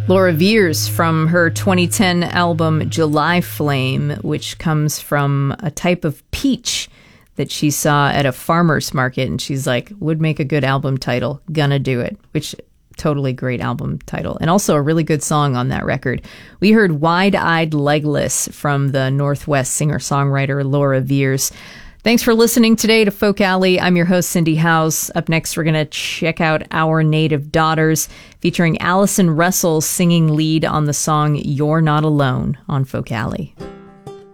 Laura Veirs from her 2010 album July Flame, which comes from a type of peach that she saw at a farmer's market. And she's like, would make a good album title, Gonna Do It, which totally great album title. And also a really good song on that record. We heard Wide-Eyed Legless from the Northwest singer-songwriter Laura Veirs. Thanks for listening today to Folk Alley. I'm your host, Cindy Howes. Up next, we're going to check out Our Native Daughters, featuring Allison Russell singing lead on the song You're Not Alone on Folk Alley.